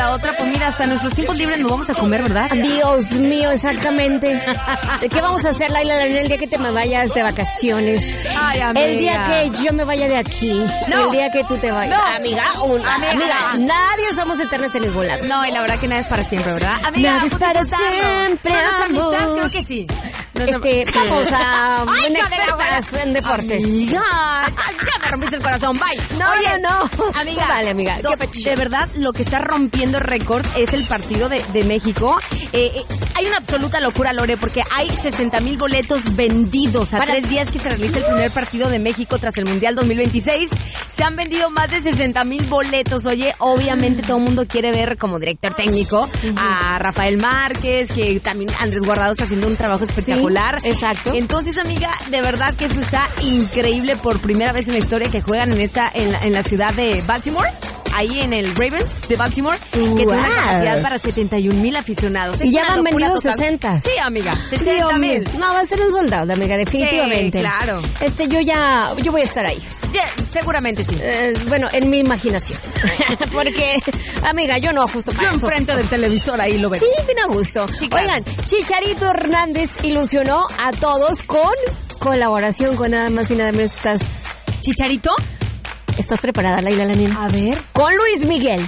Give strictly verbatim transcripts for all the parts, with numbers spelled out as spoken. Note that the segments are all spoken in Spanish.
la otra, pues mira, hasta nuestros tiempos libres nos vamos a comer, ¿verdad? Dios mío, exactamente. ¿Qué vamos a hacer, Laila, el día que te me vayas de vacaciones? Ay, amiga. El día que yo me vaya de aquí. No. El día que tú te vayas. No. Amiga, un, Amiga. amiga, nadie somos eternas en ningún lado. No, y la verdad que nada es para siempre, ¿verdad? Amiga, Nada es ¿por qué para contarlo? siempre, Con nuestra amor. amistad, creo que sí. No, no, Este, vamos a Ay, en cadera, expertas buena. en deportes. Amiga, ya me rompiste el corazón, bye. No, Oye, no, no. Amiga, Dale, amiga. do- ¿Qué pecho? de verdad, lo que está rompiendo récord es el partido de, de México. Eh, eh, hay una absoluta locura, Lore, porque hay sesenta mil boletos vendidos a Para- tres días que se realiza el primer partido de México tras el Mundial dos mil veintiséis. Se han vendido más de sesenta mil boletos. Oye, obviamente todo el mundo quiere ver como director técnico a Rafael Márquez, que también Andrés Guardado está haciendo un trabajo espectacular. Sí, exacto. Entonces, amiga, de verdad que eso está increíble. Por primera vez en la historia que juegan en esta en la, en la ciudad de Baltimore, ahí en el Ravens de Baltimore, que Wow. tiene una capacidad para setenta y un mil aficionados. Y Es ya una van locura vendidos total. sesenta. Sí, amiga, Dios sesenta mil. mío. No, va a ser un soldado, amiga, definitivamente. Sí, claro. Este, yo ya, yo voy a estar ahí. Yeah, seguramente sí. Eh, bueno, en mi imaginación. Porque, amiga, yo no ajusto para Yo eso. enfrente del televisor ahí lo veo. Sí, bien a gusto. Sí, claro. Oigan, Chicharito Hernández ilusionó a todos con colaboración con nada más y nada menos. ¿Estás, ¿Chicharito? ¿estás preparada, Laila la nena? A ver. Con Luis Miguel.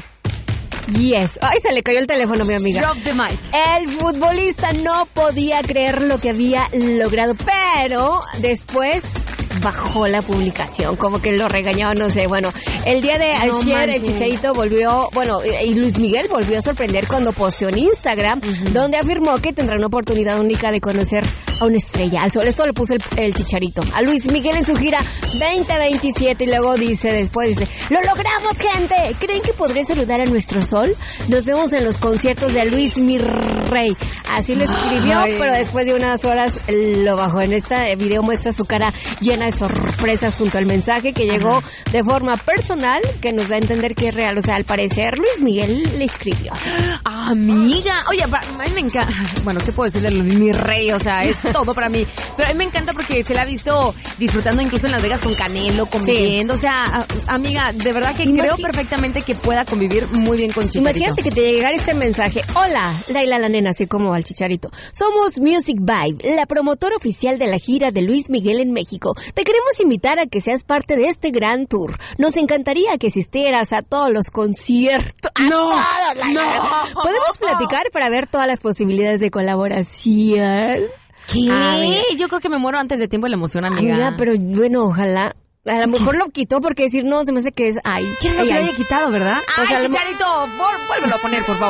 Yes. Ay, se le cayó el teléfono, mi amiga. Drop the mic. El futbolista no podía creer lo que había logrado, pero después bajó la publicación, como que lo regañó, no sé. Bueno, el día de No ayer el manches. Chicharito volvió, bueno, y Luis Miguel volvió a sorprender cuando posteó en Instagram, donde afirmó que tendrá una oportunidad única de conocer a una estrella al sol. Esto lo puso el, el Chicharito a Luis Miguel en su gira veinte veintisiete y luego dice, después dice, ¡lo logramos, gente! ¿Creen que podré saludar a nuestro sol? Nos vemos en los conciertos de Luis Mi Rey. Así lo escribió, Ay. pero después de unas horas lo bajó. En este video muestra su cara llena de sorpresas junto al mensaje que llegó de forma personal, que nos da a entender que es real. O sea, al parecer Luis Miguel le escribió. Amiga, oye, pa- a mí me encanta. Bueno, ¿qué puedo decir de Luis Mi Rey? O sea, es todo para mí. Pero a mí me encanta porque se la ha visto disfrutando incluso en Las Vegas con Canelo, conviviendo. O sea, a- amiga, de verdad que Imagi- creo perfectamente que pueda convivir muy bien con Chicharito. Imagínate que te llegara este mensaje. Hola, Laila la nena, así como al Chicharito. Somos Music Vibe, la promotora oficial de la gira de Luis Miguel en México. Te queremos invitar a que seas parte de este gran tour. Nos encantaría que asistieras a todos los conciertos. ¡A No, todos, Laila! no. ¿Podemos platicar para ver todas las posibilidades de colaboración? ¿Qué? Amiga. Yo creo que me muero antes de tiempo de la emoción, amiga. Amiga, pero bueno, ojalá. A lo mejor lo quitó porque decir no, se me hace que es ay. ¿Quién lo ay, que lo ay. haya quitado, verdad? O sea, Ay, a lo mo- Chicharito, por- vuélvelo a poner, por favor.